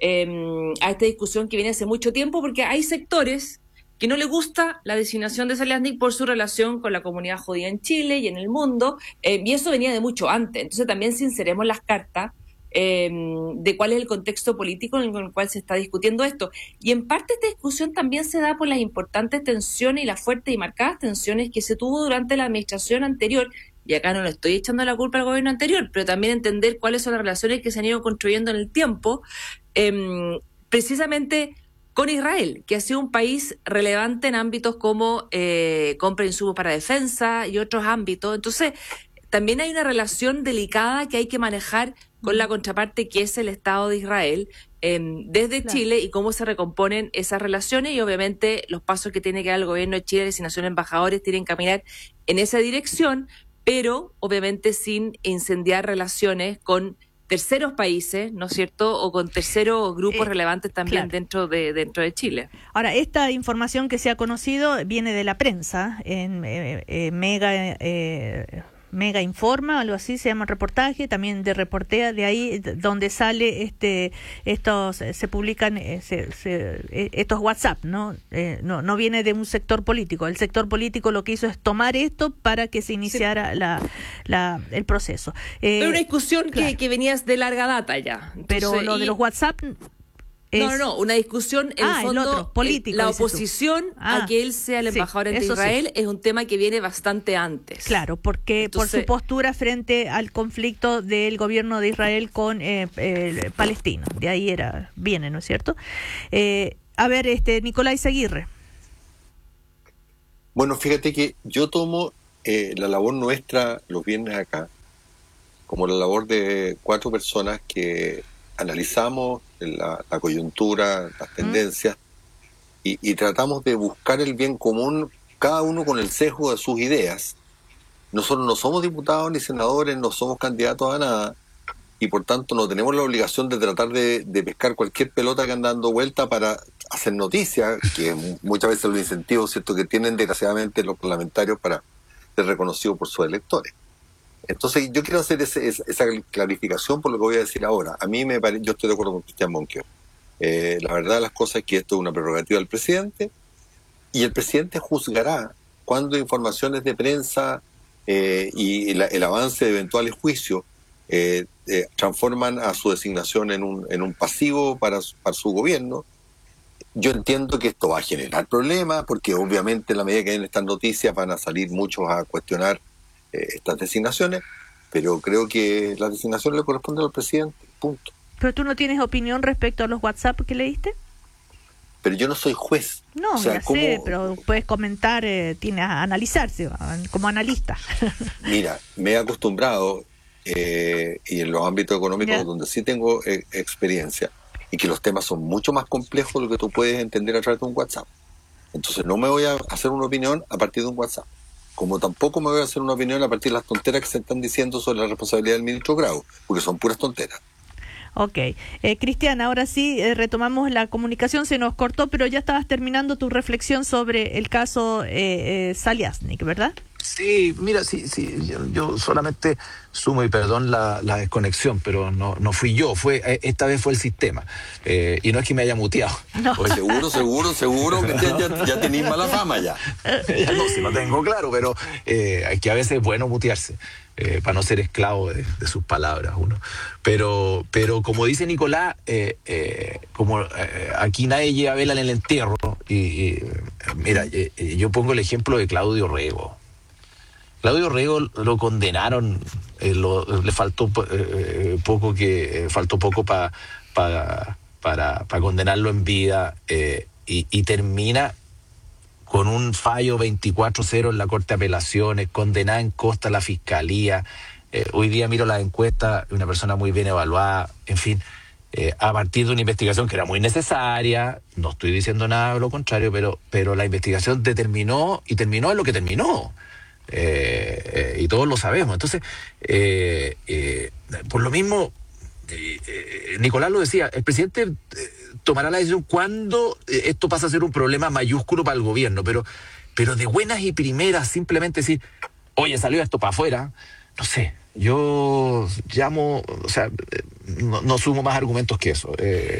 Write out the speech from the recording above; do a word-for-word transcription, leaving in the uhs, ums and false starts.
eh, a esta discusión que viene hace mucho tiempo, porque hay sectores que no le gusta la designación de Zaliatnik por su relación con la comunidad judía en Chile y en el mundo, eh, y eso venía de mucho antes. Entonces también sinceremos las cartas eh, de cuál es el contexto político en el cual se está discutiendo esto. Y en parte esta discusión también se da por las importantes tensiones y las fuertes y marcadas tensiones que se tuvo durante la administración anterior, y acá no le estoy echando la culpa al gobierno anterior, pero también entender cuáles son las relaciones que se han ido construyendo en el tiempo, eh, precisamente con Israel, que ha sido un país relevante en ámbitos como eh, compra de insumos para defensa y otros ámbitos. Entonces, también hay una relación delicada que hay que manejar con la contraparte que es el Estado de Israel eh, desde claro. Chile, y cómo se recomponen esas relaciones, y obviamente los pasos que tiene que dar el gobierno de Chile, la designación de embajadores, tienen que caminar en esa dirección, pero obviamente sin incendiar relaciones con terceros países, ¿no es cierto?, o con terceros grupos eh, relevantes también claro. dentro de dentro de Chile. Ahora, esta información que se ha conocido viene de la prensa, en eh, eh, Mega eh, Mega Informa, algo así se llama el reportaje, también de Reportea, de ahí donde sale este estos se publican eh, se, se, eh, estos WhatsApp, ¿no? Eh, no no viene de un sector político. El sector político lo que hizo es tomar esto para que se iniciara sí. la, la el proceso. Eh, pero una discusión claro. que, que venía de larga data ya. Entonces, pero lo y... de los WhatsApp Es... No, no, no, una discusión en ah, fondo, el otro, político, la oposición ah, a que él sea el embajador sí, ante Israel sí. es un tema que viene bastante antes. Claro, porque Entonces, por su postura frente al conflicto del gobierno de Israel con eh, eh, palestinos, de ahí era viene, ¿no es cierto? Eh, a ver, este Nicolás Aguirre. Bueno, fíjate que yo tomo eh, la labor nuestra los viernes acá como la labor de cuatro personas que analizamos la, la coyuntura, las tendencias, mm. y, y tratamos de buscar el bien común, cada uno con el sesgo de sus ideas. Nosotros no somos diputados ni senadores, no somos candidatos a nada, y por tanto no tenemos la obligación de tratar de, de pescar cualquier pelota que anda dando vuelta para hacer noticias, que muchas veces los incentivos, ¿cierto?, que tienen desgraciadamente los parlamentarios para ser reconocidos por sus electores. Entonces yo quiero hacer ese, esa clarificación por lo que voy a decir ahora. A mí me parece, yo estoy de acuerdo con Cristian Monquio. Eh, la verdad de las cosas es que esto es una prerrogativa del presidente, y el presidente juzgará cuando informaciones de prensa eh, y la, el avance de eventuales juicios eh, eh, transforman a su designación en un, en un pasivo para, para su gobierno. Yo entiendo que esto va a generar problemas, porque obviamente en la medida que hay estas noticias van a salir muchos a cuestionar eh, estas designaciones, pero creo que la designación le corresponde al presidente, punto. ¿Pero tú no tienes opinión respecto a los WhatsApp que leíste? Pero yo no soy juez. No, o sea, ya ¿cómo... sé, pero puedes comentar, eh, tienes a analizarse como analista. Mira, me he acostumbrado, eh, y en los ámbitos económicos yeah. donde sí tengo eh, experiencia, y que los temas son mucho más complejos de lo que tú puedes entender a través de un WhatsApp. Entonces no me voy a hacer una opinión a partir de un WhatsApp, como tampoco me voy a hacer una opinión a partir de las tonteras que se están diciendo sobre la responsabilidad del ministro Grau, porque son puras tonteras. Ok. Eh, Cristian, ahora sí eh, retomamos la comunicación, se nos cortó, pero ya estabas terminando tu reflexión sobre el caso eh, eh, Zaliatnik, ¿verdad? Sí, mira, sí, sí, yo, yo solamente sumo, y perdón la, la desconexión, pero no no fui yo, fue esta vez fue el sistema, eh, y no es que me haya muteado. No. Pues seguro, seguro, seguro que ya, ya, ya tenéis mala fama ya. Ya no, sí lo tengo claro, pero eh, que a veces es bueno mutearse. Eh, para no ser esclavo de, de sus palabras uno. Pero, pero como dice Nicolás, eh, eh, como eh, aquí nadie lleva vela en el entierro, y, y mira, eh, yo pongo el ejemplo de Claudio Rego. Claudio Rego lo condenaron, eh, lo, le faltó eh, poco que eh, faltó poco pa, pa, para, para condenarlo en vida, eh, y, y termina con un fallo veinticuatro cero en la Corte de Apelaciones, condenada en costa la Fiscalía. Eh, hoy día miro las encuestas, una persona muy bien evaluada, en fin, eh, a partir de una investigación que era muy necesaria, no estoy diciendo nada de lo contrario, pero, pero la investigación determinó y terminó en lo que terminó. Eh, eh, y todos lo sabemos. Entonces, eh, eh, por lo mismo, eh, eh, Nicolás lo decía, el presidente eh, tomará la decisión cuando eh, esto pasa a ser un problema mayúsculo para el gobierno, pero, pero de buenas y primeras simplemente decir, oye, salió esto para afuera, no sé, yo llamo, o sea, no, no sumo más argumentos que eso. Eh,